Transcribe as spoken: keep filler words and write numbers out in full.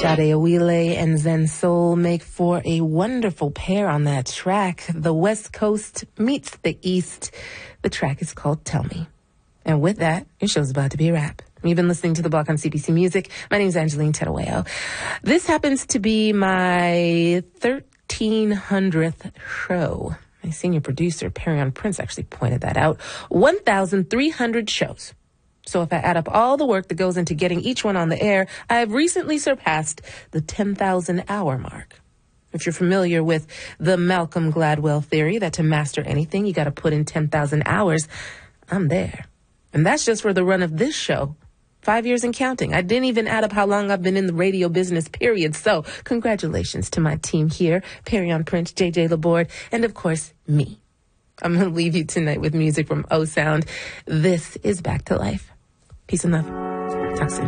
Sade Awile and Zen Soul make for a wonderful pair on that track. The West Coast meets the East. The track is called Tell Me. And with that, your show's about to be a wrap. You've been listening to The Block on C B C Music. My name's Angeline Tedaweo. This happens to be my thirteen hundredth show. My senior producer, Perion Prince, actually pointed that out. one thousand three hundred shows. So if I add up all the work that goes into getting each one on the air, I have recently surpassed the ten thousand hour mark. If you're familiar with the Malcolm Gladwell theory that to master anything, you got to put in ten thousand hours, I'm there. And that's just for the run of this show. Five years and counting. I didn't even add up how long I've been in the radio business, period. So congratulations to my team here, Perion Prince, J J Laborde, and of course, me. I'm going to leave you tonight with music from O Sound. This is Back to Life. Peace and love. Talk soon.